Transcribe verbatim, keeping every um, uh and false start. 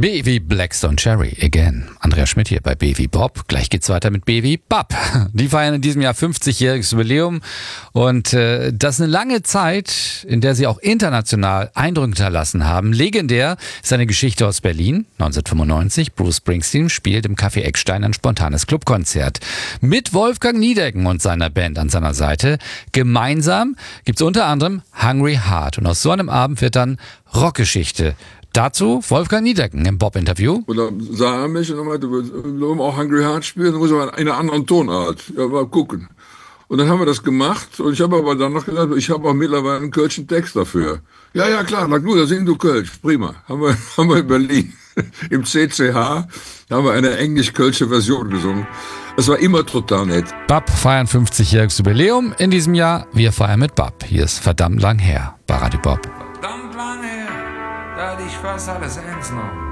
B wie Blackstone Cherry, again. Andreas Schmidt hier bei B wie Bob. Gleich geht's weiter mit B wie Bab. Die feiern in diesem Jahr fünfzigjähriges Jubiläum. Und äh, das ist eine lange Zeit, in der sie auch international Eindruck hinterlassen haben. Legendär ist eine Geschichte aus Berlin. neunzehnhundertfünfundneunzig, Bruce Springsteen spielt im Café Eckstein ein spontanes Clubkonzert. Mit Wolfgang Niedecken und seiner Band an seiner Seite. Gemeinsam gibt's unter anderem Hungry Heart. Und aus so einem Abend wird dann Rockgeschichte. Dazu Wolfgang Niedecken im Bob-Interview. Und dann sah er mich und meinte, wollen wir auch Hungry Heart spielen? Dann muss man in einer anderen Tonart. Ja, mal gucken. Und dann haben wir das gemacht. Und ich habe aber dann noch gesagt, ich habe auch mittlerweile einen kölschen Text dafür. Ja, ja, klar, na gut, da sing du Kölsch. Prima. Haben wir, haben wir in Berlin im C C H, da haben wir eine englisch-kölsche Version gesungen. Es war immer total nett. Bab feiern fünfzigjähriges Jubiläum in diesem Jahr. Wir feiern mit Bab. Hier ist verdammt lang her bei Radio Bob. Verdammt lang her, da hatte ich fast alles ernst genommen.